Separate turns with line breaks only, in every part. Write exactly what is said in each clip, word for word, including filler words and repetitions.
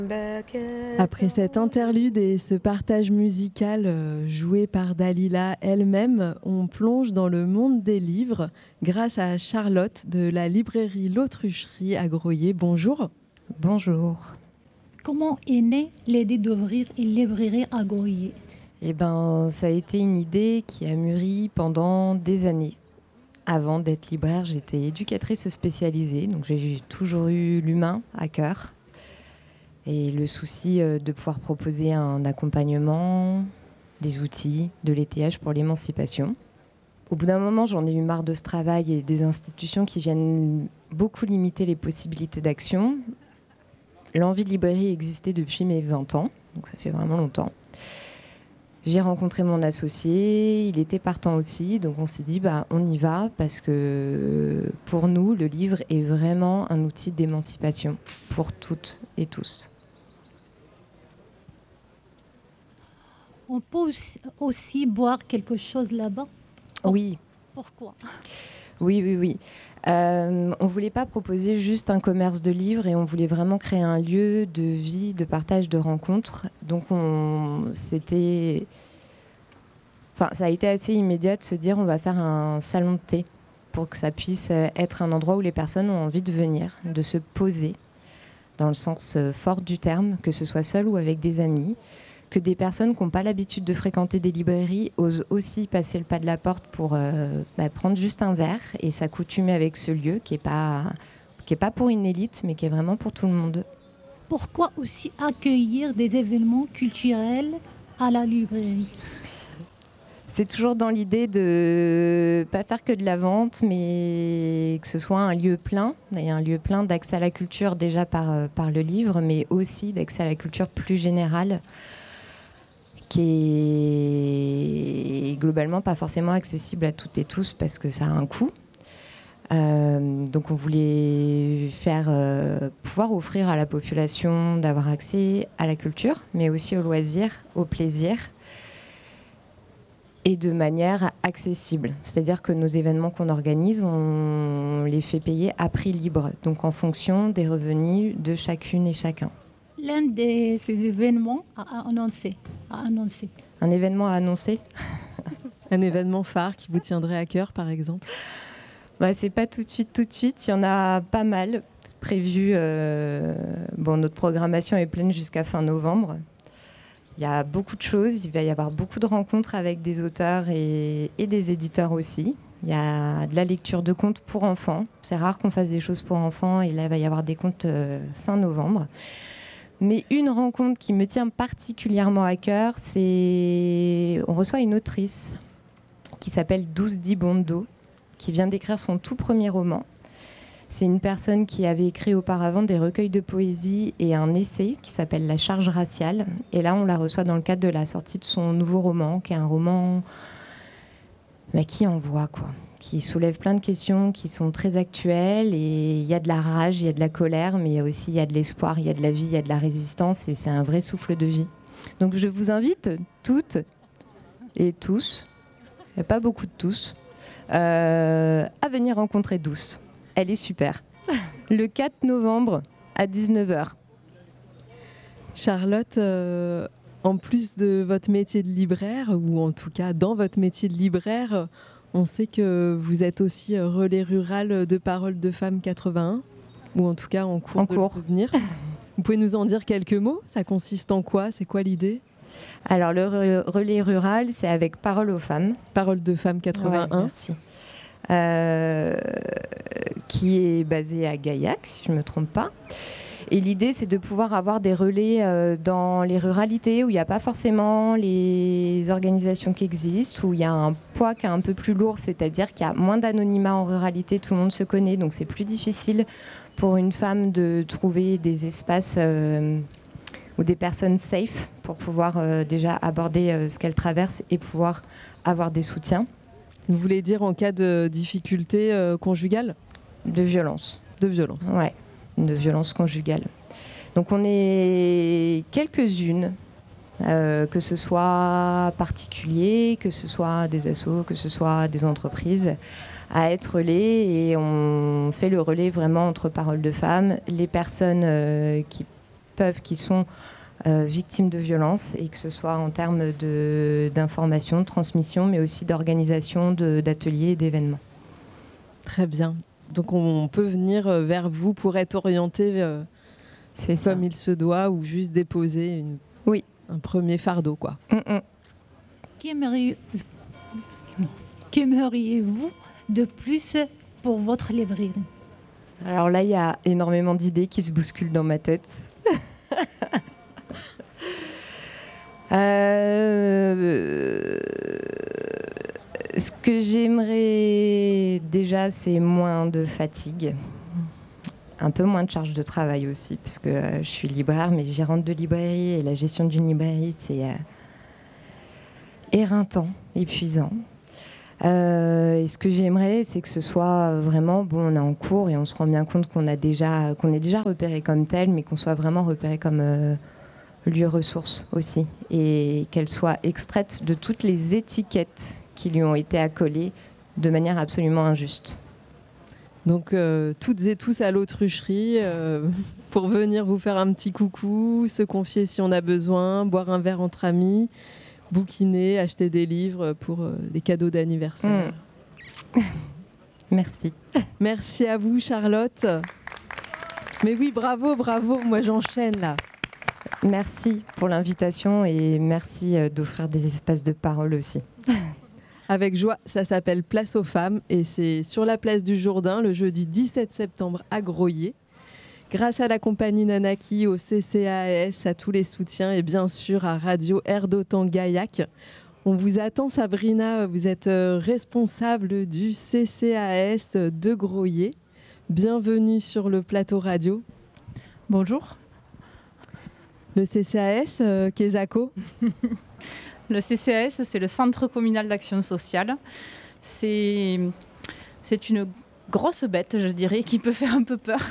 Après cette interlude et ce partage musical euh, joué par Dalila elle-même, on plonge dans le monde des livres grâce à Charlotte de la librairie L'Autrucherie à Groyer. Bonjour.
Bonjour.
Comment est née l'idée d'ouvrir une librairie à Groyer ?
Eh ben, ça a été une idée qui a mûri pendant des années. Avant d'être libraire, j'étais éducatrice spécialisée, donc j'ai toujours eu l'humain à cœur. Et le souci de pouvoir proposer un accompagnement, des outils, de l'étayage pour l'émancipation. Au bout d'un moment, j'en ai eu marre de ce travail et des institutions qui viennent beaucoup limiter les possibilités d'action. L'envie de librairie existait depuis mes vingt ans, donc ça fait vraiment longtemps. J'ai rencontré mon associé, il était partant aussi, donc on s'est dit bah, on y va parce que pour nous, le livre est vraiment un outil d'émancipation pour toutes et tous.
On peut aussi, aussi boire quelque chose là-bas ? Pour,
Oui.
Pourquoi ?
Oui, oui, oui. Euh, on ne voulait pas proposer juste un commerce de livres et on voulait vraiment créer un lieu de vie, de partage, de rencontres. Donc, on, c'était... Enfin, ça a été assez immédiat de se dire on va faire un salon de thé pour que ça puisse être un endroit où les personnes ont envie de venir, de se poser, dans le sens fort du terme, que ce soit seul ou avec des amis, que des personnes qui n'ont pas l'habitude de fréquenter des librairies osent aussi passer le pas de la porte pour euh, bah, prendre juste un verre et s'accoutumer avec ce lieu qui n'est pas, qui est pas pour une élite, mais qui est vraiment pour tout le monde.
Pourquoi aussi accueillir des événements culturels à la librairie ?
C'est toujours dans l'idée de ne pas faire que de la vente, mais que ce soit un lieu plein, et un lieu plein d'accès à la culture déjà par, par le livre, mais aussi d'accès à la culture plus générale, qui est globalement pas forcément accessible à toutes et tous parce que ça a un coût. Euh, donc on voulait faire euh, pouvoir offrir à la population d'avoir accès à la culture, mais aussi au loisir, au plaisir, et de manière accessible. C'est-à-dire que nos événements qu'on organise, on les fait payer à prix libre, donc en fonction des revenus de chacune et chacun.
L'un de ces événements à annoncer. À annoncer.
Un événement à annoncer ?
Un événement phare qui vous tiendrait à cœur, par exemple ?
Bah, c'est pas tout de suite, tout de suite. Il y en a pas mal prévus. Euh... Bon, notre programmation est pleine jusqu'à fin novembre. Il y a beaucoup de choses. Il va y avoir beaucoup de rencontres avec des auteurs et, et des éditeurs aussi. Il y a de la lecture de contes pour enfants. C'est rare qu'on fasse des choses pour enfants. Et là, il va y avoir des contes euh, fin novembre. Mais une rencontre qui me tient particulièrement à cœur, c'est... On reçoit une autrice qui s'appelle Douce Dibondo, qui vient d'écrire son tout premier roman. C'est une personne qui avait écrit auparavant des recueils de poésie et un essai qui s'appelle La charge raciale. Et là, on la reçoit dans le cadre de la sortie de son nouveau roman, qui est un roman bah, qui envoie, quoi, qui soulève plein de questions qui sont très actuelles. Et il y a de la rage, il y a de la colère, mais il y a aussi il y a de l'espoir, il y a de la vie, il y a de la résistance. Et c'est un vrai souffle de vie. Donc je vous invite toutes et tous, il n'y a pas beaucoup de tous, euh, à venir rencontrer Douce. Elle est super. Le quatre novembre à dix-neuf heures.
Charlotte, euh, en plus de votre métier de libraire, ou en tout cas dans votre métier de libraire, on sait que vous êtes aussi relais rural de Paroles de Femmes quatre-vingt-un, ou en tout cas en cours
en
de
cours.
devenir. Vous pouvez nous en dire quelques mots ? Ça consiste en quoi ? C'est quoi l'idée ?
Alors le re- relais rural, c'est avec Paroles aux femmes.
Paroles de Femmes quatre-vingt-un.
Ouais, merci. Euh, qui est basé à Gaillac, si je ne me trompe pas. Et l'idée, c'est de pouvoir avoir des relais euh, dans les ruralités où il n'y a pas forcément les organisations qui existent, où il y a un poids qui est un peu plus lourd, c'est-à-dire qu'il y a moins d'anonymat en ruralité, tout le monde se connaît, donc c'est plus difficile pour une femme de trouver des espaces euh, ou des personnes safe pour pouvoir euh, déjà aborder euh, ce qu'elle traverse et pouvoir avoir des soutiens.
Vous voulez dire en cas de difficulté euh, conjugale ?
De violence.
De violence.
Ouais, de violence conjugale. Donc on est quelques-unes, euh, que ce soit particuliers, que ce soit des assos, que ce soit des entreprises, à être relais. Et on fait le relais vraiment entre Paroles de Femmes, les personnes euh, qui peuvent, qui sont euh, victimes de violences, et que ce soit en termes de, d'information, de transmission, mais aussi d'organisation de, d'ateliers et d'événements.
Très bien. Donc on peut venir vers vous pour être orienté euh,
C'est ça.
comme il se doit, ou juste déposer une,
oui.
un premier fardeau, quoi.
Mm-mm.
Qu'aimeriez- Qu'aimeriez-vous de plus pour votre librairie?
Alors là, il y a énormément d'idées qui se bousculent dans ma tête. euh, ce que j'aimerais déjà, c'est moins de fatigue, un peu moins de charge de travail aussi, parce que euh, je suis libraire, mais gérante de librairie, et la gestion d'une librairie, c'est euh, éreintant, épuisant. Euh, et ce que j'aimerais, c'est que ce soit vraiment, bon, on est en cours et on se rend bien compte qu'on a déjà, qu'on est déjà repéré comme tel, mais qu'on soit vraiment repéré comme euh, lieu ressource aussi, et qu'elle soit extraite de toutes les étiquettes qui lui ont été accolées de manière absolument injuste.
Donc euh, toutes et tous à l'Autrucherie euh, pour venir vous faire un petit coucou, se confier si on a besoin, boire un verre entre amis, bouquiner, acheter des livres pour euh, des cadeaux d'anniversaire.
Mmh. Merci.
Merci à vous, Charlotte. Mais oui, bravo, bravo. Moi, j'enchaîne là.
Merci pour l'invitation et merci d'offrir des espaces de parole aussi.
Avec joie, ça s'appelle Place aux femmes et c'est sur la place du Jourdain le jeudi dix-sept septembre à Groyer. Grâce à la compagnie Nanaki, au C C A S, à tous les soutiens et bien sûr à Radio Air d'Otan Gaillac. On vous attend, Sabrina, vous êtes responsable du C C A S de Groyer. Bienvenue sur le plateau radio.
Bonjour.
Le C C A S, euh, Kezako.
Le C C A S, c'est le Centre communal d'action sociale. C'est, c'est une grosse bête, je dirais, qui peut faire un peu peur.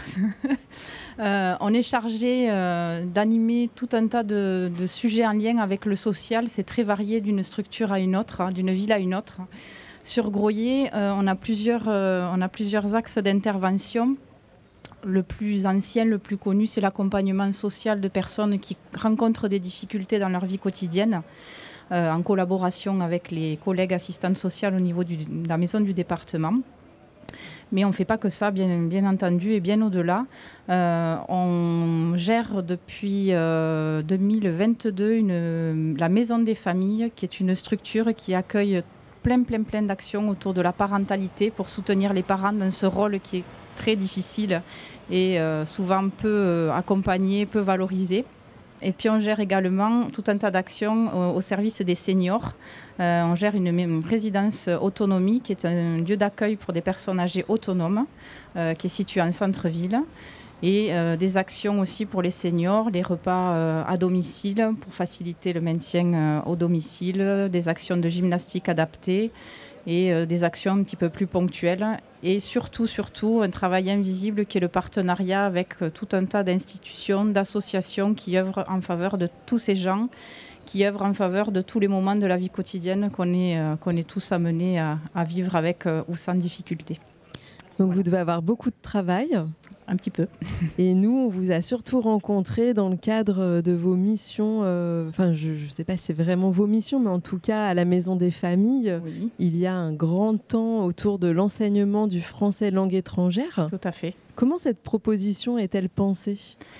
euh, on est chargé euh, d'animer tout un tas de, de sujets en lien avec le social. C'est très varié d'une structure à une autre, hein, d'une ville à une autre. Sur Groyer, euh, on a plusieurs, euh, on a plusieurs axes d'intervention. Le plus ancien, le plus connu, c'est l'accompagnement social de personnes qui rencontrent des difficultés dans leur vie quotidienne, euh, en collaboration avec les collègues assistantes sociales au niveau du, de la maison du département. Mais on ne fait pas que ça, bien, bien entendu, et bien au-delà. Euh, on gère depuis euh, deux mille vingt-deux une, la Maison des familles, qui est une structure qui accueille plein, plein, plein d'actions autour de la parentalité pour soutenir les parents dans ce rôle qui est très difficile et euh, souvent peu euh, accompagné, peu valorisé. Et puis on gère également tout un tas d'actions au, au service des seniors. Euh, on gère une, une résidence autonomie qui est un lieu d'accueil pour des personnes âgées autonomes euh, qui est situé en centre-ville. Et euh, des actions aussi pour les seniors, les repas euh, à domicile pour faciliter le maintien euh, au domicile, des actions de gymnastique adaptées et euh, des actions un petit peu plus ponctuelles. Et surtout, surtout, un travail invisible qui est le partenariat avec euh, tout un tas d'institutions, d'associations qui œuvrent en faveur de tous ces gens, qui œuvrent en faveur de tous les moments de la vie quotidienne qu'on est, euh, qu'on est tous amenés à, à vivre avec euh, ou sans difficulté.
Donc voilà. Vous devez avoir beaucoup de travail.
Un petit peu.
Et nous, on vous a surtout rencontré dans le cadre de vos missions, euh, enfin je ne sais pas si c'est vraiment vos missions, mais en tout cas à la Maison des familles,
Oui.
Il y a un grand temps autour de l'enseignement du français langue étrangère.
Tout à fait.
Comment cette proposition est-elle pensée ?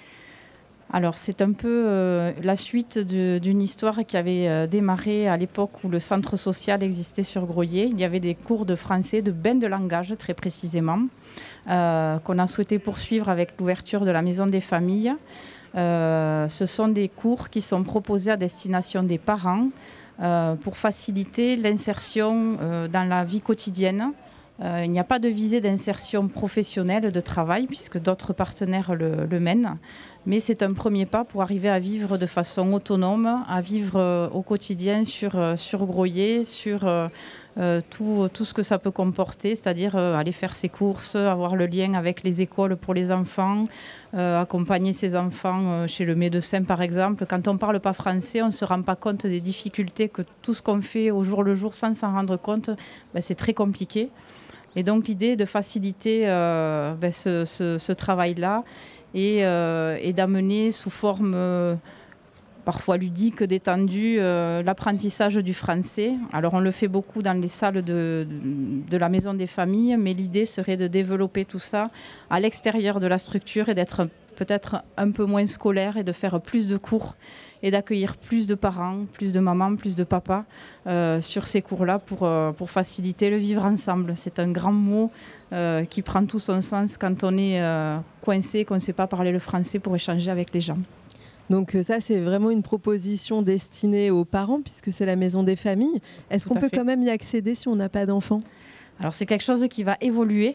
Alors, c'est un peu euh, la suite de, d'une histoire qui avait euh, démarré à l'époque où le centre social existait sur Groyer. Il y avait des cours de français, de bain de langage très précisément, euh, qu'on a souhaité poursuivre avec l'ouverture de la Maison des familles. Euh, ce sont des cours qui sont proposés à destination des parents euh, pour faciliter l'insertion euh, dans la vie quotidienne. Euh, il n'y a pas de visée d'insertion professionnelle de travail puisque d'autres partenaires le, le mènent. Mais c'est un premier pas pour arriver à vivre de façon autonome, à vivre euh, au quotidien sur, euh, sur Groyer, sur euh, euh, tout, tout ce que ça peut comporter, c'est-à-dire euh, aller faire ses courses, avoir le lien avec les écoles pour les enfants, euh, accompagner ses enfants euh, chez le médecin par exemple. Quand on ne parle pas français, on ne se rend pas compte des difficultés que tout ce qu'on fait au jour le jour sans s'en rendre compte, ben, c'est très compliqué. Et donc l'idée est de faciliter euh, ben, ce, ce, ce travail-là et, euh, et d'amener sous forme euh, parfois ludique, détendue, euh, l'apprentissage du français. Alors on le fait beaucoup dans les salles de, de la Maison des Familles, mais l'idée serait de développer tout ça à l'extérieur de la structure et d'être peut-être un peu moins scolaire et de faire plus de cours et d'accueillir plus de parents, plus de mamans, plus de papas euh, sur ces cours-là pour, euh, pour faciliter le vivre ensemble. C'est un grand mot euh, qui prend tout son sens quand on est euh, coincé, qu'on ne sait pas parler le français pour échanger avec les gens.
Donc ça, c'est vraiment une proposition destinée aux parents puisque c'est la Maison des Familles. Est-ce
Tout
qu'on
à
peut
fait.
quand même y accéder si on n'a pas d'enfants ?
Alors c'est quelque chose qui va évoluer.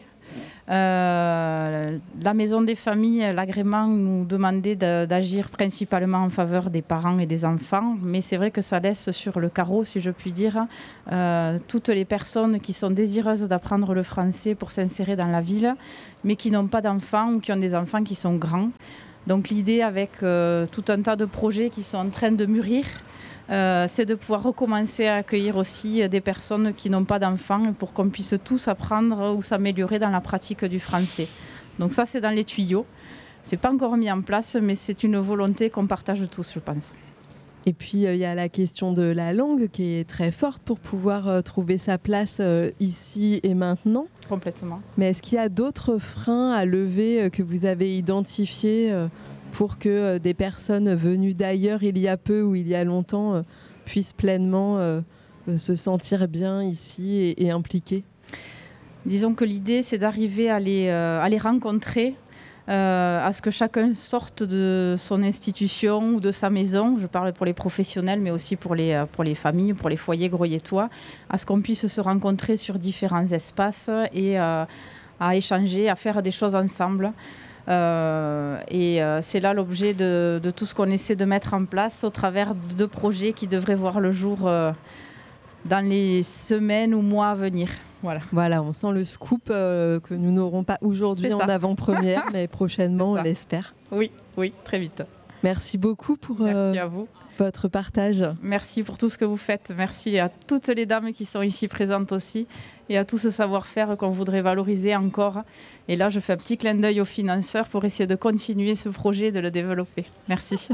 Euh, la Maison des Familles, l'agrément nous demandait de, d'agir principalement en faveur des parents et des enfants, mais c'est vrai que ça laisse sur le carreau, si je puis dire, euh, toutes les personnes qui sont désireuses d'apprendre le français pour s'insérer dans la ville, mais qui n'ont pas d'enfants ou qui ont des enfants qui sont grands. Donc l'idée avec euh, tout un tas de projets qui sont en train de mûrir, Euh, c'est de pouvoir recommencer à accueillir aussi des personnes qui n'ont pas d'enfants pour qu'on puisse tous apprendre ou s'améliorer dans la pratique du français. Donc ça, c'est dans les tuyaux. C'est pas encore mis en place, mais c'est une volonté qu'on partage tous, je pense.
Et puis, il euh, y a la question de la langue qui est très forte pour pouvoir euh, trouver sa place euh, ici et maintenant.
Complètement.
Mais est-ce qu'il y a d'autres freins à lever euh, que vous avez identifiés euh, pour que euh, des personnes venues d'ailleurs il y a peu ou il y a longtemps euh, puissent pleinement euh, euh, se sentir bien ici et, et impliquées ?
Disons que l'idée, c'est d'arriver à les, euh, à les rencontrer, euh, à ce que chacun sorte de son institution ou de sa maison. Je parle pour les professionnels, mais aussi pour les, pour les familles, pour les foyers groyetois, à ce qu'on puisse se rencontrer sur différents espaces et euh, à échanger, à faire des choses ensemble. Euh, et euh, c'est là l'objet de, de tout ce qu'on essaie de mettre en place au travers de projets qui devraient voir le jour euh, dans les semaines ou mois à venir. Voilà.
Voilà, on sent le scoop euh, que nous n'aurons pas aujourd'hui en avant-première, mais prochainement, on l'espère.
Oui, oui, très vite.
Merci beaucoup pour
Merci
euh,
à vous.
votre partage.
Merci pour tout ce que vous faites. Merci à toutes les dames qui sont ici présentes aussi et à tout ce savoir-faire qu'on voudrait valoriser encore. Et là, je fais un petit clin d'œil aux financeurs pour essayer de continuer ce projet et de le développer. Merci.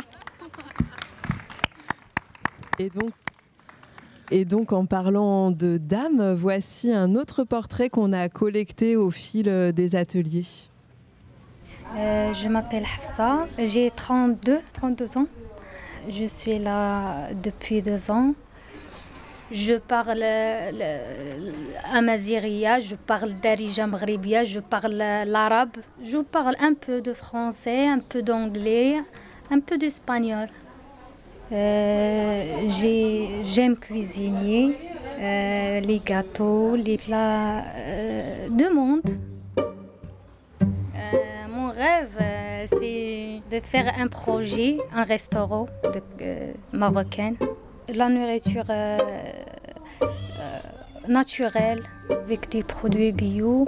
Et donc, et donc, en parlant de dames, voici un autre portrait qu'on a collecté au fil des ateliers.
Euh, je m'appelle Hafsa, j'ai trente-deux, trente-deux ans. Je suis là depuis deux ans. Je parle l'amaziria, je parle darija maghribia, je parle l'arabe. Je parle un peu de français, un peu d'anglais, un peu d'espagnol. Euh, j'ai, j'aime cuisiner euh, les gâteaux, les plats euh, de monde. Euh, mon rêve, euh, c'est de faire un projet, un restaurant de, euh, marocain. La nourriture euh, euh, naturelle avec des produits bio.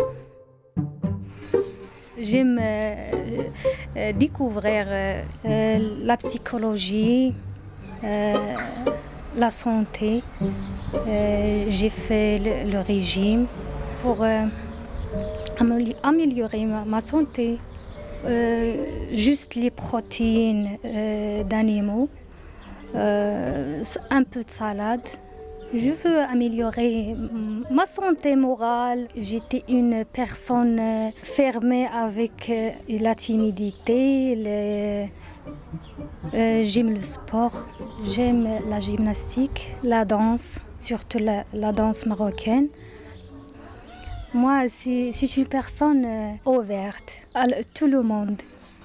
J'aime euh, euh, découvrir euh, euh, la psychologie, euh, la santé. Euh, j'ai fait le, le régime pour euh, améliorer ma, ma santé. Euh, juste les protéines euh, d'animaux. Euh, un peu de salade. Je veux améliorer ma santé morale. J'étais une personne fermée avec la timidité. Les... Euh, j'aime le sport, j'aime la gymnastique, la danse, surtout la, la danse marocaine. Moi, c'est, je suis une personne ouverte à tout le monde.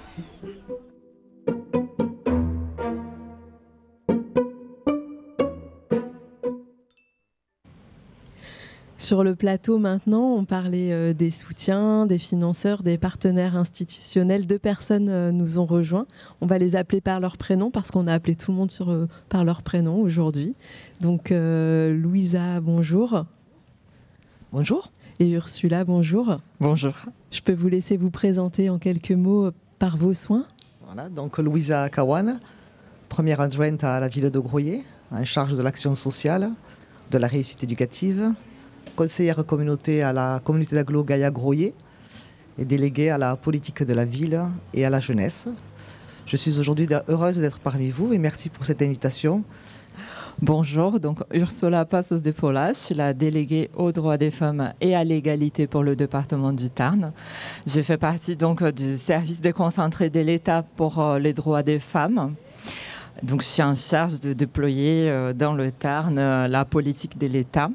Sur le plateau maintenant, on parlait euh, des soutiens, des financeurs, des partenaires institutionnels. Deux personnes euh, nous ont rejoints. On va les appeler par leur prénom parce qu'on a appelé tout le monde sur, euh, par leur prénom aujourd'hui. Donc euh, Louisa, bonjour.
Bonjour.
Et Ursula, bonjour.
Bonjour.
Je peux vous laisser vous présenter en quelques mots par vos soins.
Voilà, donc Louisa Kawan, première adjointe à la ville de Groyer, en charge de l'action sociale, de la réussite éducative, conseillère communauté à la communauté d'agglo Gaïa Groyer et déléguée à la politique de la ville et à la jeunesse. Je suis aujourd'hui heureuse d'être parmi vous et merci pour cette invitation.
Bonjour, donc Ursula Passos de Paula, je suis la déléguée aux droits des femmes et à l'égalité pour le département du Tarn. Je fais partie donc du service déconcentré de l'État pour les droits des femmes. Donc je suis en charge de déployer dans le Tarn la politique de l'État.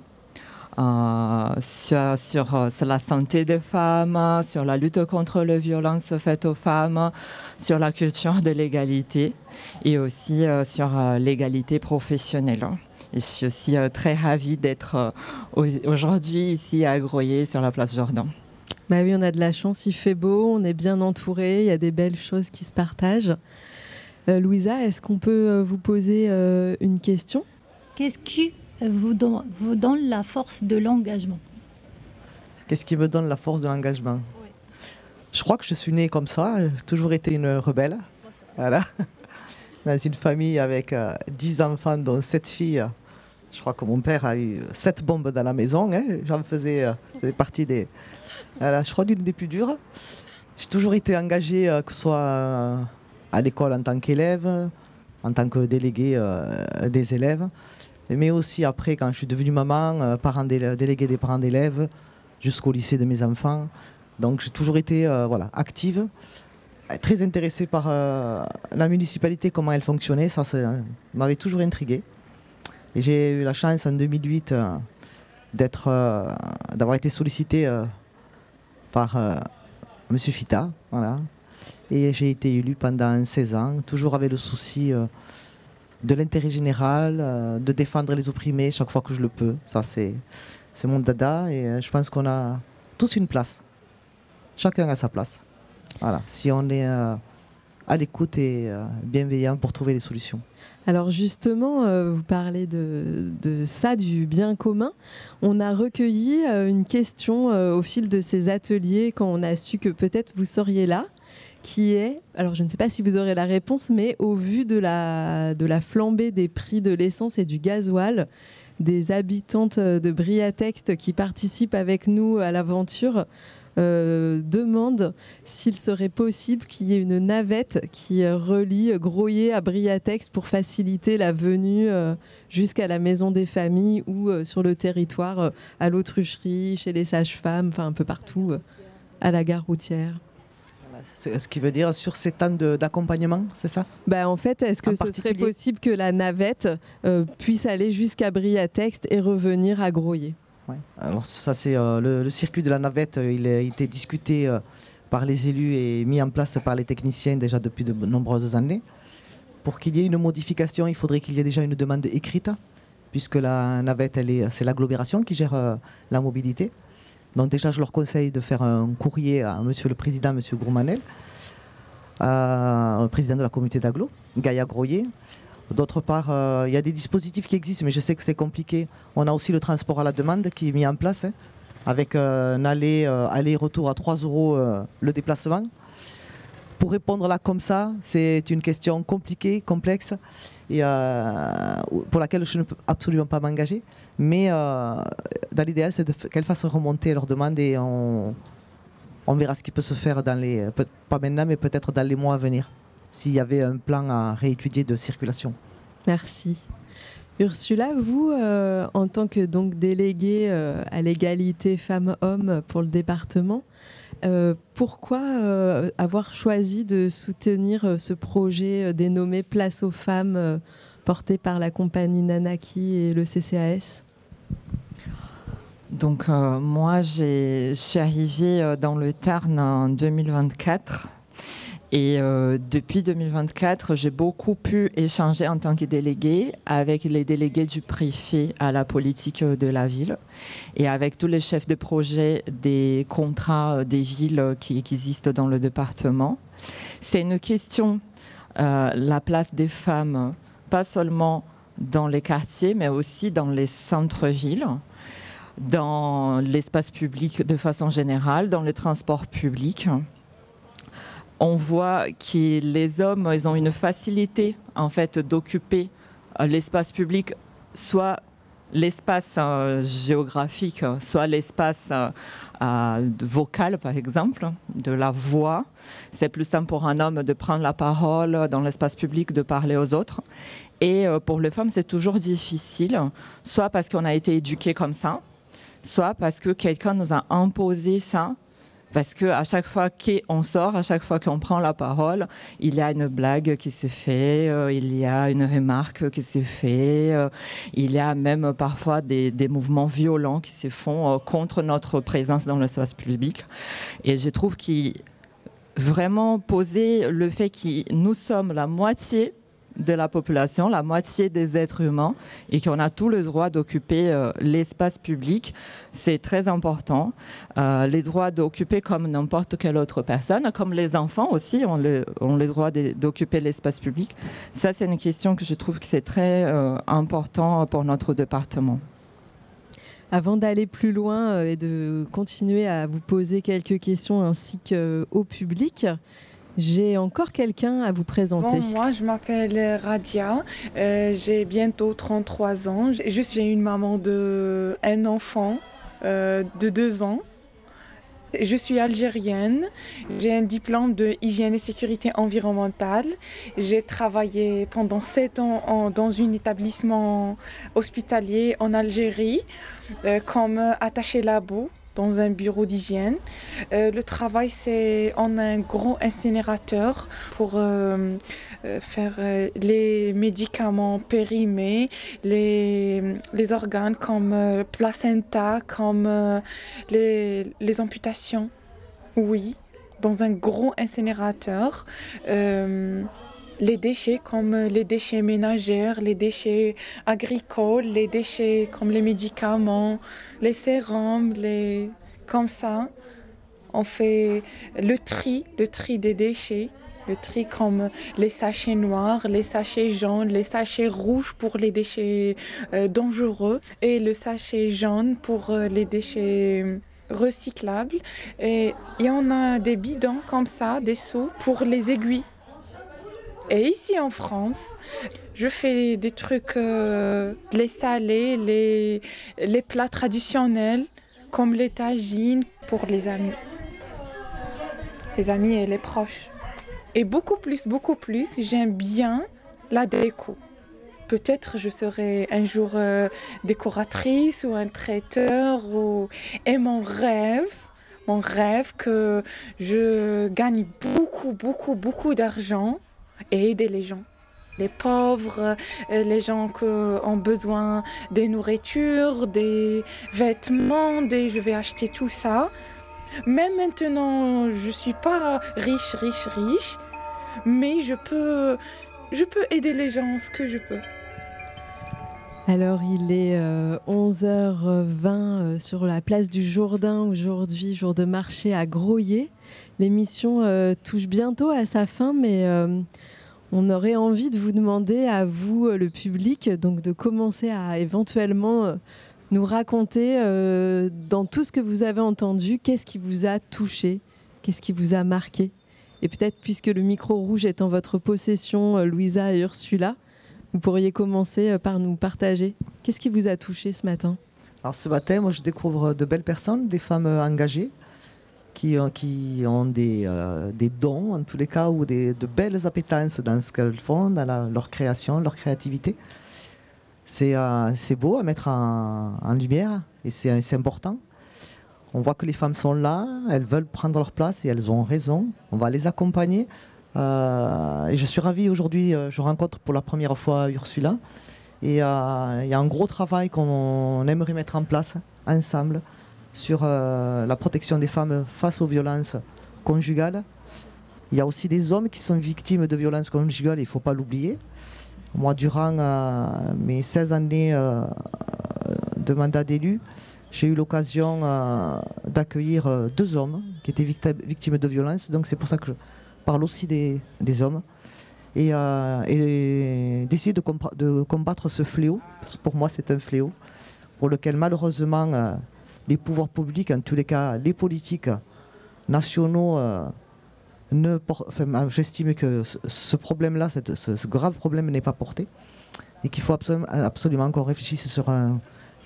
Euh, sur, sur, sur la santé des femmes, sur la lutte contre les violences faites aux femmes, sur la culture de l'égalité et aussi euh, sur euh, l'égalité professionnelle. Et je suis aussi euh, très ravie d'être euh, aujourd'hui ici à Groyer sur la place Jordan.
Bah oui, on a de la chance, il fait beau, on est bien entouré, il y a des belles choses qui se partagent. Euh, Louisa, est-ce qu'on peut euh, vous poser euh, une question ?
Qu'est-ce qui vous donne, vous donne la force de l'engagement ?
Qu'est-ce qui me donne la force de l'engagement ? Oui. Je crois que je suis née comme ça, j'ai toujours été une rebelle. Voilà. Dans une famille avec euh, dix enfants, dont sept filles. Je crois que mon père a eu sept bombes dans la maison. Hein. J'en faisais, euh, faisais partie des... Voilà, je crois d'une des plus dures. J'ai toujours été engagée, euh, que ce soit euh, à l'école en tant qu'élève, en tant que déléguée euh, des élèves. Mais aussi après, quand je suis devenue maman, euh, parent dé- déléguée des parents d'élèves, jusqu'au lycée de mes enfants. Donc j'ai toujours été euh, voilà, active, très intéressée par euh, la municipalité, comment elle fonctionnait. Ça, ça m'avait toujours intriguée. Et j'ai eu la chance en deux mille huit euh, d'être, euh, d'avoir été sollicitée euh, par euh, M. Fita. Voilà. Et j'ai été élue pendant seize ans, toujours avec le souci... Euh, de l'intérêt général, euh, de défendre les opprimés chaque fois que je le peux. Ça, c'est, c'est mon dada et euh, je pense qu'on a tous une place. Chacun a sa place. Voilà. Si on est euh, à l'écoute et euh, bienveillant pour trouver des solutions.
Alors justement, euh, vous parlez de, de ça, du bien commun. On a recueilli euh, une question euh, au fil de ces ateliers quand on a su que peut-être vous seriez là, qui est, alors je ne sais pas si vous aurez la réponse, mais au vu de la, de la flambée des prix de l'essence et du gasoil, des habitantes de Briatexte qui participent avec nous à l'aventure euh, demandent s'il serait possible qu'il y ait une navette qui relie Groyer à Briatexte pour faciliter la venue euh, jusqu'à la maison des familles ou euh, sur le territoire, euh, à l'Autrucherie, chez les sages-femmes, enfin un peu partout, euh, à la gare routière.
C'est ce qui veut dire sur ces temps de, d'accompagnement, c'est ça ?
Bah en fait, est-ce que en ce serait possible que la navette euh, puisse aller jusqu'à Briatexte et revenir à Groyer ?
Ouais. Alors ça, c'est euh, le, le circuit de la navette. Euh, il a été discuté euh, par les élus et mis en place par les techniciens déjà depuis de nombreuses années. Pour qu'il y ait une modification, il faudrait qu'il y ait déjà une demande écrite, puisque la navette, elle est, c'est l'agglomération qui gère euh, la mobilité. Donc déjà, je leur conseille de faire un courrier à Monsieur le Président, Monsieur Groumanel, euh, président de la communauté d'agglo, Gaïa Groyer. D'autre part, euh, il y a des dispositifs qui existent, mais je sais que c'est compliqué. On a aussi le transport à la demande qui est mis en place, hein, avec euh, un aller, euh, aller-retour à trois euros euh, le déplacement. Pour répondre là comme ça, c'est une question compliquée, complexe, et euh, pour laquelle je ne peux absolument pas m'engager. Mais euh, dans l'idéal, c'est de f- qu'elles fassent remonter leurs demandes et on, on verra ce qui peut se faire dans les, peut- pas maintenant, mais peut-être dans les mois à venir, s'il y avait un plan à réétudier de circulation.
Merci. Ursula, vous, euh, en tant que donc, déléguée euh, à l'égalité femmes-hommes pour le département, euh, pourquoi euh, avoir choisi de soutenir euh, ce projet euh, dénommé Place aux femmes, euh, porté par la compagnie Nanaki et le C C A S ?
Donc euh, moi, j'ai, je suis arrivée euh, dans le Tarn en deux mille vingt-quatre. Et euh, depuis deux mille vingt-quatre, j'ai beaucoup pu échanger en tant que déléguée avec les délégués du préfet à la politique de la ville et avec tous les chefs de projet des contrats des villes qui, qui existent dans le département. C'est une question, euh, la place des femmes, pas seulement dans les quartiers, mais aussi dans les centres-villes, dans l'espace public de façon générale, dans les transports publics. On voit que les hommes, ils ont une facilité en fait d'occuper l'espace public, soit l'espace euh, géographique, soit l'espace euh, euh, vocal, par exemple, de la voix. C'est plus simple pour un homme de prendre la parole dans l'espace public, de parler aux autres. Et euh, pour les femmes, c'est toujours difficile, soit parce qu'on a été éduqués comme ça, soit parce que quelqu'un nous a imposé ça. Parce qu'à chaque fois qu'on sort, à chaque fois qu'on prend la parole, il y a une blague qui s'est faite, euh, il y a une remarque qui s'est faite, euh, il y a même parfois des, des mouvements violents qui se font euh, contre notre présence dans l'espace public. Et je trouve qu'il vraiment poser le fait que nous sommes la moitié de la population, la moitié des êtres humains, et qu'on a tout le droit d'occuper euh, l'espace public, c'est très important. Euh, les droits d'occuper comme n'importe quelle autre personne, comme les enfants aussi ont le, ont le droit de, d'occuper l'espace public. Ça, c'est une question que je trouve que c'est très euh, important pour notre département.
Avant d'aller plus loin euh, et de continuer à vous poser quelques questions ainsi qu'au public, j'ai encore quelqu'un à vous présenter.
Bon, moi, je m'appelle Radia. Euh, j'ai bientôt trente-trois ans. Je suis une maman d'un enfant euh, de deux ans. Je suis algérienne. J'ai un diplôme de hygiène et sécurité environnementale. J'ai travaillé pendant sept ans en, dans un établissement hospitalier en Algérie euh, comme attachée labo dans un bureau d'hygiène. Euh, le travail, c'est en un gros incinérateur pour euh, euh, faire euh, les médicaments périmés, les, les organes comme euh, placenta, comme euh, les, les amputations. Oui, dans un gros incinérateur. Euh, les déchets comme les déchets ménagers, les déchets agricoles, les déchets comme les médicaments, les sérums, les... comme ça. On fait le tri, le tri des déchets, le tri comme les sachets noirs, les sachets jaunes, les sachets rouges pour les déchets euh, dangereux et le sachet jaune pour euh, les déchets recyclables. Et il y en a des bidons comme ça, des seaux pour les aiguilles. Et ici en France, je fais des trucs, euh, les salés, les, les plats traditionnels, comme les tagines pour les amis. Les amis et les proches. Et beaucoup plus, beaucoup plus, j'aime bien la déco. Peut-être je serai un jour euh, décoratrice ou un traiteur. Ou... Et mon rêve, mon rêve que je gagne beaucoup, beaucoup, beaucoup d'argent et aider les gens, les pauvres, les gens qui ont besoin de nourriture, des vêtements, des... je vais acheter tout ça. Même maintenant, je ne suis pas riche, riche, riche, mais je peux, je peux aider les gens ce que je peux.
Alors, il est euh, onze heures vingt euh, sur la place du Jourdain, aujourd'hui, jour de marché à Groyer. L'émission euh, touche bientôt à sa fin, mais euh, on aurait envie de vous demander à vous, euh, le public, donc de commencer à éventuellement euh, nous raconter euh, dans tout ce que vous avez entendu, qu'est-ce qui vous a touché, qu'est-ce qui vous a marqué. Et peut-être, puisque le micro rouge est en votre possession, euh, Louisa et Ursula, vous pourriez commencer par nous partager. Qu'est-ce qui vous a touché ce matin ?
Alors ce matin, moi je découvre de belles personnes, des femmes engagées qui, qui ont des, euh, des dons en tous les cas ou des, de belles appétences dans ce qu'elles font, dans la, leur création, leur créativité. C'est, euh, c'est beau à mettre en, en lumière et c'est, c'est important. On voit que les femmes sont là, elles veulent prendre leur place et elles ont raison. On va les accompagner. Euh, et je suis ravie aujourd'hui, euh, je rencontre pour la première fois Ursula et il euh, y a un gros travail qu'on aimerait mettre en place ensemble sur euh, la protection des femmes face aux violences conjugales. Il y a aussi des hommes qui sont victimes de violences conjugales, il ne faut pas l'oublier. Moi, durant euh, mes seize années euh, de mandat d'élu, j'ai eu l'occasion euh, d'accueillir euh, deux hommes qui étaient victimes de violences, donc c'est pour ça que je parle aussi des, des hommes et, euh, et d'essayer de, compa- de combattre ce fléau. Parce que pour moi, c'est un fléau pour lequel malheureusement euh, les pouvoirs publics, en tous les cas les politiques nationaux, euh, ne por- enfin, j'estime que ce, ce problème-là, cette, ce, ce grave problème n'est pas porté et qu'il faut absolument, absolument qu'on réfléchisse sur un,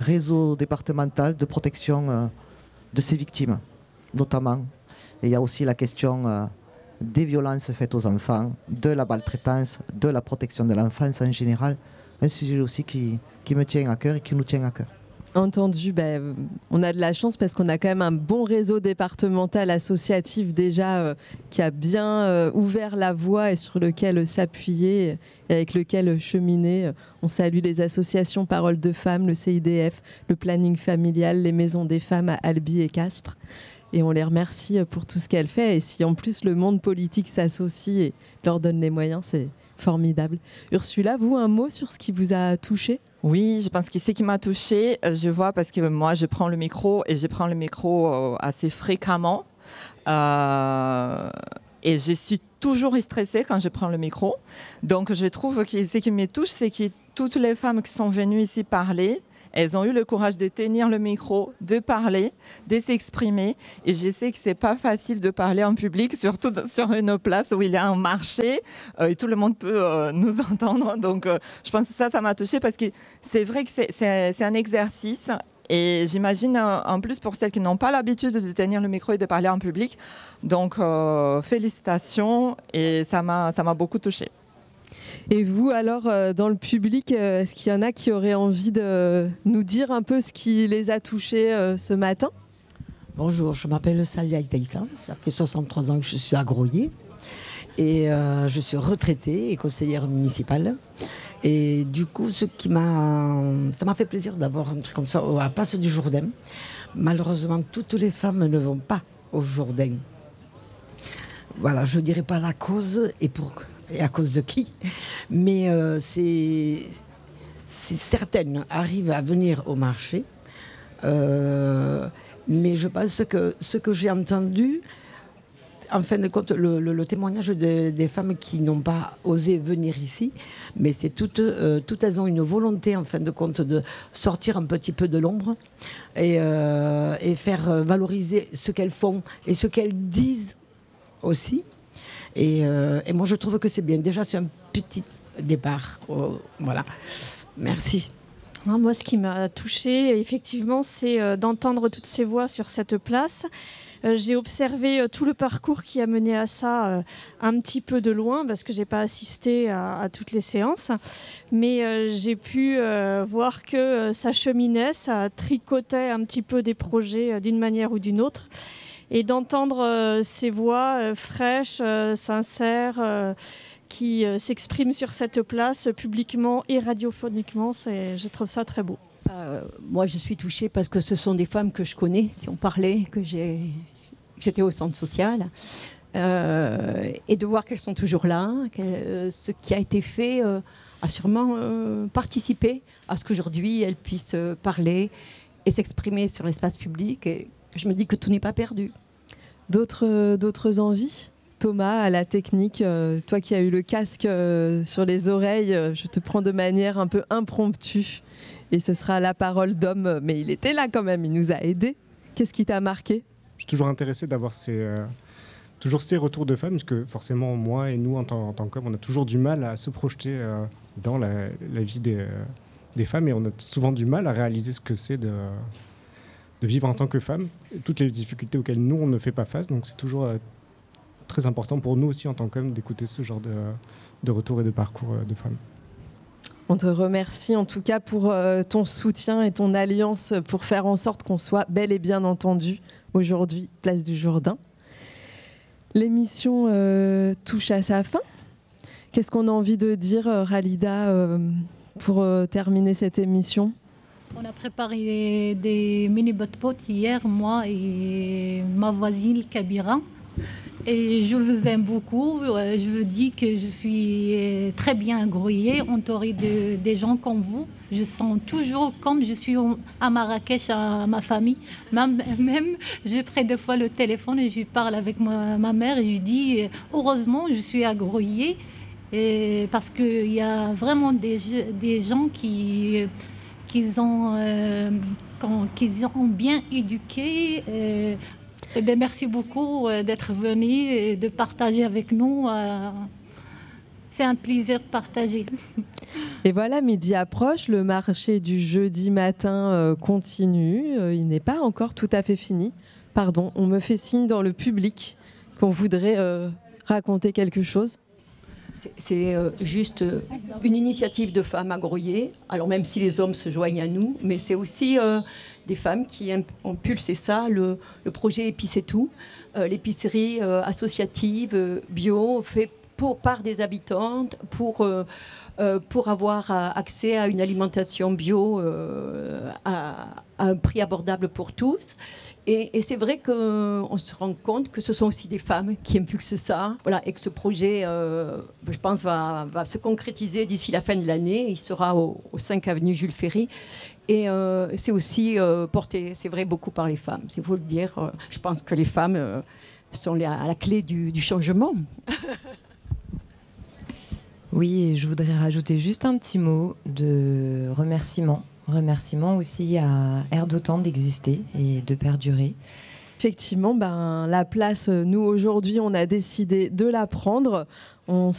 réseau départemental de protection euh, de ces victimes, notamment. Et il y a aussi la question euh, des violences faites aux enfants, de la maltraitance, de la protection de l'enfance en général. Un sujet aussi qui, qui me tient à cœur et qui nous tient à cœur.
Entendu, ben, on a de la chance parce qu'on a quand même un bon réseau départemental associatif déjà euh, qui a bien euh, ouvert la voie et sur lequel euh, s'appuyer et avec lequel euh, cheminer. On salue les associations Paroles de Femmes, le C I D F, le planning familial, les maisons des femmes à Albi et Castres. Et on les remercie pour tout ce qu'elles font. Et si en plus le monde politique s'associe et leur donne les moyens, c'est formidable. Ursula, vous, un mot sur ce qui vous a touché ?
Oui, je pense que ce qui m'a touchée, je vois parce que moi, je prends le micro et je prends le micro assez fréquemment. Euh, et je suis toujours stressée quand je prends le micro. Donc, je trouve que ce qui me touche, c'est que toutes les femmes qui sont venues ici parler, elles ont eu le courage de tenir le micro, de parler, de s'exprimer. Et je sais que ce n'est pas facile de parler en public, surtout sur une place où il y a un marché euh, et tout le monde peut euh, nous entendre. Donc, euh, je pense que ça, ça m'a touchée parce que c'est vrai que c'est, c'est, c'est un exercice. Et j'imagine, euh, en plus, pour celles qui n'ont pas l'habitude de tenir le micro et de parler en public. Donc, euh, félicitations. Et ça m'a, ça m'a beaucoup touchée.
Et vous, alors, euh, dans le public, euh, est-ce qu'il y en a qui auraient envie de nous dire un peu ce qui les a touchés euh, ce matin ?
Bonjour, je m'appelle Salia Itaïssa. Ça fait soixante-trois ans que je suis à Groyer. Et euh, je suis retraitée et conseillère municipale. Et du coup, ce qui m'a, ça m'a fait plaisir d'avoir un truc comme ça à Place du Jourdain. Malheureusement, toutes les femmes ne vont pas au Jourdain. Voilà, je ne dirais pas la cause et pour... et à cause de qui, mais euh, c'est, c'est certaines arrivent à venir au marché, euh, mais je pense que ce que j'ai entendu, en fin de compte, le, le, le témoignage de, des femmes qui n'ont pas osé venir ici, mais c'est toutes, euh, toutes elles ont une volonté, en fin de compte, de sortir un petit peu de l'ombre et, euh, et faire valoriser ce qu'elles font et ce qu'elles disent aussi. Et, euh, et moi, je trouve que c'est bien. Déjà, c'est un petit départ. Oh, voilà. Merci.
Moi, ce qui m'a touchée, effectivement, c'est euh, d'entendre toutes ces voix sur cette place. Euh, j'ai observé euh, tout le parcours qui a mené à ça euh, un petit peu de loin, parce que je n'ai pas assisté à, à toutes les séances. Mais euh, j'ai pu euh, voir que euh, ça cheminait, ça tricotait un petit peu des projets euh, d'une manière ou d'une autre. Et d'entendre euh, ces voix euh, fraîches, euh, sincères, euh, qui euh, s'expriment sur cette place publiquement et radiophoniquement, c'est, je trouve ça très beau.
Euh, moi, je suis touchée parce que ce sont des femmes que je connais, qui ont parlé, que j'ai, j'étais au centre social. Euh, et de voir qu'elles sont toujours là, que euh, ce qui a été fait euh, a sûrement euh, participé à ce qu'aujourd'hui elles puissent euh, parler et s'exprimer sur l'espace public. Et je me dis que tout n'est pas perdu.
D'autres, d'autres envies ? Thomas, à la technique, euh, toi qui as eu le casque euh, sur les oreilles, euh, je te prends de manière un peu impromptue. Et ce sera la parole d'homme, mais il était là quand même, il nous a aidés. Qu'est-ce qui t'a marqué ?
Je suis toujours intéressé d'avoir ces, euh, toujours ces retours de femmes, parce que forcément, moi et nous, en tant, en tant qu'hommes, on a toujours du mal à se projeter euh, dans la, la vie des, euh, des femmes, et on a souvent du mal à réaliser ce que c'est de... de vivre en tant que femme, toutes les difficultés auxquelles nous, on ne fait pas face. Donc c'est toujours euh, très important pour nous aussi en tant qu'hommes d'écouter ce genre de, de retour et de parcours euh, de femmes.
On te remercie en tout cas pour euh, ton soutien et ton alliance pour faire en sorte qu'on soit bel et bien entendu aujourd'hui, Place du Jourdain. L'émission euh, touche à sa fin. Qu'est-ce qu'on a envie de dire, Ralida, euh, pour euh, terminer cette émission ?
On a préparé des mini-bot-pot hier, moi et ma voisine Kabira. Et je vous aime beaucoup. Je vous dis que je suis très bien à Groyer, entourée de, des gens comme vous. Je sens toujours comme je suis à Marrakech, à ma famille. Même, même je prends des fois le téléphone et je parle avec ma, ma mère et je dis heureusement je suis à Groyer. Et parce qu'il y a vraiment des, des gens qui... qu'ils ont, euh, qu'ils ont bien éduqué. Euh, et bien, merci beaucoup euh, d'être venu et de partager avec nous euh, c'est un plaisir partagé.
Et voilà, midi approche, le marché du jeudi matin euh, continue. Euh, il n'est pas encore tout à fait fini. Pardon, on me fait signe dans le public qu'on voudrait euh, raconter quelque chose.
C'est euh, juste euh, une initiative de femmes à Groyer. Alors même si les hommes se joignent à nous, mais c'est aussi euh, des femmes qui ont impulsé ça, le, le projet Épicez tout, euh, l'épicerie euh, associative euh, bio fait pour, par des habitantes pour, euh, euh, pour avoir euh, accès à une alimentation bio euh, à, à un prix abordable pour tous. Et, et c'est vrai qu'on se rend compte que ce sont aussi des femmes qui impulsent ça. Voilà, et que ce projet, euh, je pense, va, va se concrétiser d'ici la fin de l'année. Il sera au, au cinq avenue Jules Ferry. Et euh, c'est aussi euh, porté, c'est vrai, beaucoup par les femmes. C'est faut le dire. Je pense que les femmes euh, sont à la clé du, du changement.
Oui, et je voudrais rajouter juste un petit mot de remerciement. Remerciement aussi à Air d'Autant d'exister et de perdurer.
Effectivement, ben, la place, nous aujourd'hui, on a décidé de la prendre. On